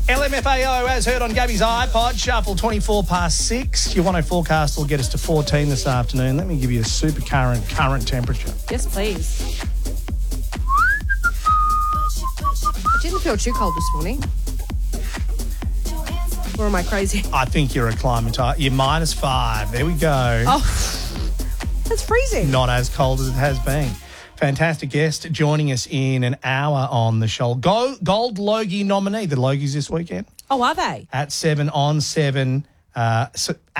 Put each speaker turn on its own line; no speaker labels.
LMFAO, as heard on Gabby's iPod, shuffle 24 past 6. Your 10 forecast will get us to 14 this afternoon. Let me give you a super current temperature.
Yes, please. It didn't feel too cold this morning. Or am I crazy?
I think you're acclimatised. You're -5. There we go.
Oh, that's freezing.
Not as cold as it has been. Fantastic guest joining us in an hour on the show. Gold Logie nominee. The Logies this weekend.
Oh, are they?
At 7 on 7.